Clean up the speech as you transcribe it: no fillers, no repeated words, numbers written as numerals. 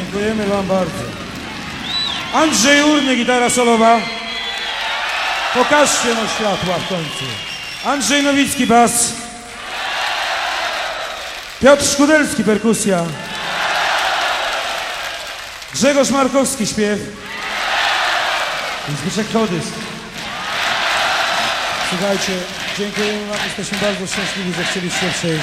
Dziękujemy wam bardzo. Andrzej Urny, gitara solowa. Pokażcie no światła w końcu. Andrzej Nowicki, bas. Piotr Szkudelski, perkusja. Grzegorz Markowski, śpiew. I Zbyszek Chodys. Słuchajcie, dziękujemy wam, jesteśmy bardzo szczęśliwi, że chcieliście przyjść.